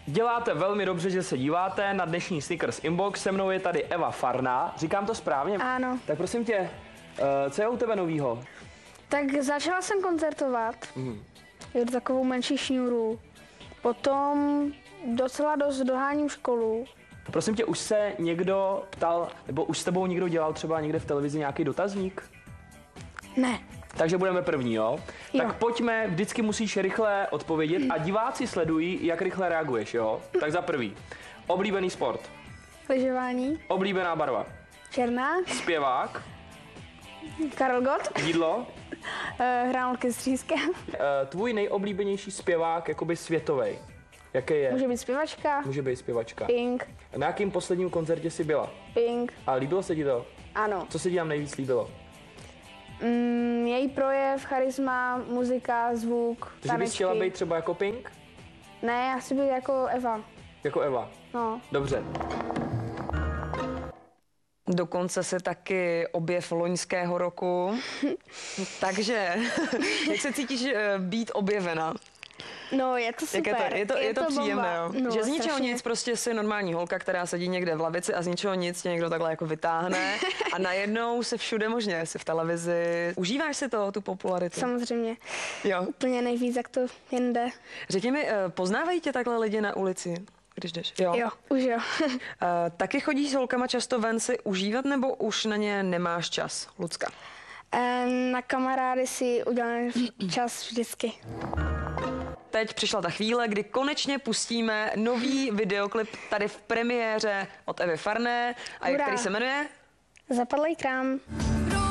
Děláte velmi dobře, že se díváte na dnešní Snickers Inbox. Se mnou je tady Eva Farná. Říkám to správně? Ano. Tak prosím tě, co je u tebe novýho? Tak začala jsem koncertovat. Je to takovou menší šňůru. Potom docela dost doháním školu. Prosím tě, už se někdo ptal, nebo už s tebou někdo dělal třeba někde v televizi nějaký dotazník? Ne. Takže budeme první, jo? Jo. Tak pojďme, vždycky musíš rychle odpovědět a diváci sledují, jak rychle reaguješ, jo? Tak za prvý. Oblíbený sport. Lyžování. Oblíbená barva. Černá. Zpěvák. Karel Gott. Jídlo. Hranolky s třískem. Tvůj nejoblíbenější zpěvák, jakoby světovej. Jaký je? Může být zpěvačka. Může být zpěvačka. Pink. Na jakém posledním koncertě jsi byla? Pink. A líbilo se ti to? Ano. Co se ti tam nejvíc líbilo? Její projev, charisma, muzika, zvuk, Takže bys tanečky. chtěla být třeba jako Pink? Ne, já chci být jako Eva. Jako Eva? No. Dobře. Dokonce se taky objev loňského roku. Takže, jak se cítíš být objevena? No, je to super. Je to příjemné, bomba. jo? No, Že z ničeho strašně. nic prostě si normální holka, která sedí někde v lavici a z ničeho nic tě někdo takhle jako vytáhne a najednou se všude možně, jsi v televizi. Užíváš si to, tu popularitu? Samozřejmě. Jo. Úplně nejvíc, jak to jen jde. Řekni mi, poznávají tě takhle lidi na ulici, když jdeš? Jo, už jo. Taky chodíš s holkama často ven si užívat, nebo už na ně nemáš čas, Lucka? Na kamarády si uděláme čas vždycky. Teď přišla ta chvíle, kdy konečně pustíme nový videoklip tady v premiéře od Evy Farné, a Hurá. který se jmenuje? Zapadlej krám.